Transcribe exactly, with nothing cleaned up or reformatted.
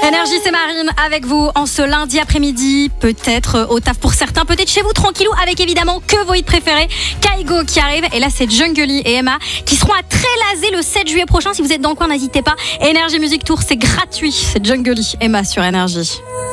Énergie, c'est Marine avec vous en ce lundi après-midi, peut-être au taf pour certains, peut-être chez vous tranquillou avec évidemment que vos hits préférés. Kaigo qui arrive et là c'est Jungly et Emma qui seront à Trélazé le sept juillet prochain. Si vous êtes dans le coin, n'hésitez pas. Énergie Music Tour, c'est gratuit. C'est Jungly, Emma sur Énergie.